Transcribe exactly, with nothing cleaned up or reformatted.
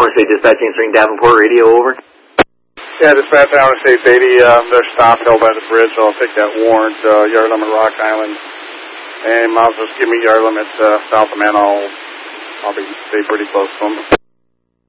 Morris State Dispatching String Davenport, radio over. Yeah, dispatch, I want to say eighty, uh, they're stopped held by the bridge, so I'll take that warrant, uh, yard limit Rock Island. And miles just give me yard limit uh, south of man, I'll, I'll be stay pretty close to them.